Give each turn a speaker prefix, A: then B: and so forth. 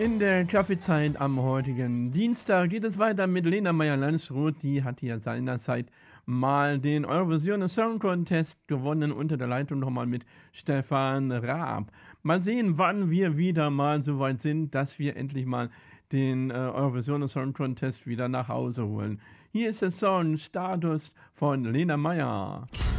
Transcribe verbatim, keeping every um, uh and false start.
A: In der Kaffeezeit am heutigen Dienstag geht es weiter mit Lena Meyer-Landrut. Die hat ja seinerzeit mal den Eurovision Song Contest gewonnen, unter der Leitung nochmal mit Stefan Raab. Mal sehen, wann wir wieder mal so weit sind, dass wir endlich mal den äh, Eurovision Song Contest wieder nach Hause holen. Hier ist der Song Stardust von Lena Meyer.